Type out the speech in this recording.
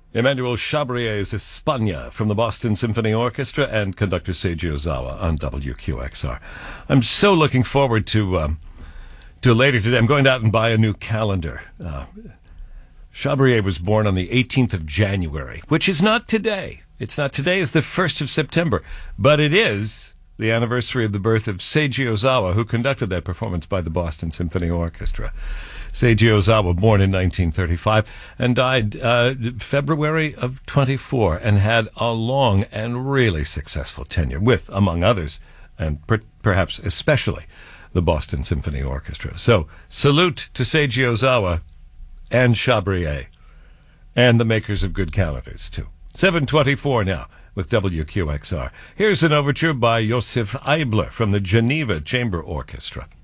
Emmanuel Chabrier's España from the Boston Symphony Orchestra and conductor Seiji Ozawa on WQXR. I'm so looking forward to later today. I'm going out and buy a new calendar. Chabrier was born on the 18th of January, which is not today. It's not today, it's the 1st of September. But it is the anniversary of the birth of Seiji Ozawa, who conducted that performance by the Boston Symphony Orchestra. Seiji Ozawa, born in 1935, and died February of 24, and had a long and really successful tenure with, among others, and perhaps especially, the Boston Symphony Orchestra. So, salute to Seiji Ozawa and Chabrier, and the makers of good calendars, too. 7:24 now with WQXR. Here's an overture by Joseph Eibler from the Geneva Chamber Orchestra.